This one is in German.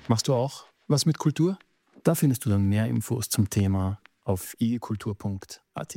Machst du auch was mit Kultur? Da findest du dann mehr Infos zum Thema auf igikultur.at.